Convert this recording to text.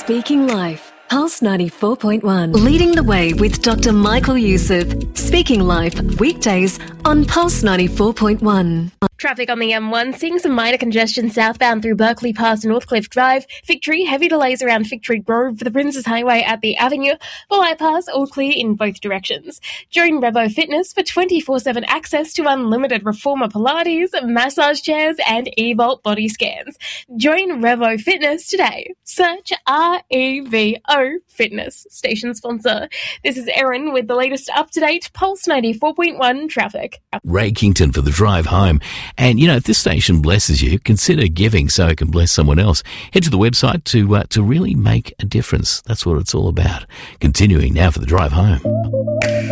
Speaking Life, Pulse 94.1. Leading the way with Dr. Michael Youssef. Speaking Life, weekdays on Pulse 94.1. Traffic on the M1, seeing some minor congestion southbound through Berkeley past Northcliffe Drive. Victory, heavy delays around Victory Grove for the Princes Highway at the Avenue. For Bypass, all clear in both directions. Join Revo Fitness for 24/7 access to unlimited reformer Pilates, massage chairs and eVault body scans. Join Revo Fitness today. Search REVO Fitness, station sponsor. This is Erin with the latest up-to-date Pulse 94.1 traffic. Ray Kington for the drive home. And, if this station blesses you, consider giving so it can bless someone else. Head to the website to really make a difference. That's what it's all about. Continuing now for the drive home.